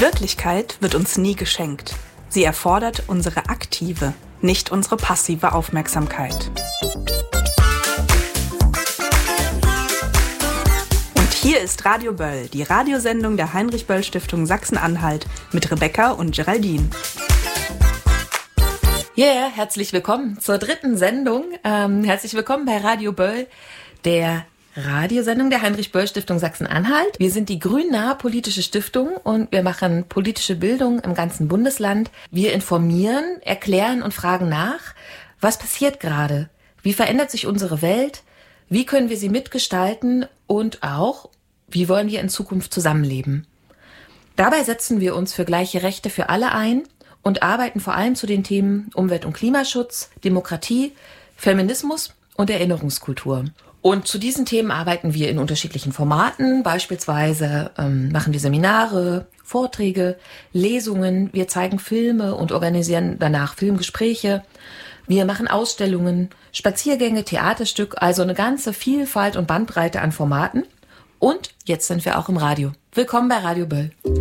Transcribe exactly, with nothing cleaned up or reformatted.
Wirklichkeit wird uns nie geschenkt. Sie erfordert unsere aktive, nicht unsere passive Aufmerksamkeit. Und hier ist Radio Böll, die Radiosendung der Heinrich-Böll-Stiftung Sachsen-Anhalt mit Rebecca und Geraldine. Yeah, herzlich willkommen zur dritten Sendung. Ähm, herzlich willkommen bei Radio Böll, der Radiosendung der Heinrich-Böll-Stiftung Sachsen-Anhalt. Wir sind die grünnahe politische Stiftung und wir machen politische Bildung im ganzen Bundesland. Wir informieren, erklären und fragen nach, was passiert gerade? Wie verändert sich unsere Welt? Wie können wir sie mitgestalten? Und auch, wie wollen wir in Zukunft zusammenleben? Dabei setzen wir uns für gleiche Rechte für alle ein und arbeiten vor allem zu den Themen Umwelt- und Klimaschutz, Demokratie, Feminismus und Erinnerungskultur. Und zu diesen Themen arbeiten wir in unterschiedlichen Formaten. Beispielsweise ähm, machen wir Seminare, Vorträge, Lesungen. Wir zeigen Filme und organisieren danach Filmgespräche. Wir machen Ausstellungen, Spaziergänge, Theaterstück, also eine ganze Vielfalt und Bandbreite an Formaten. Und jetzt sind wir auch im Radio. Willkommen bei Radio Böll.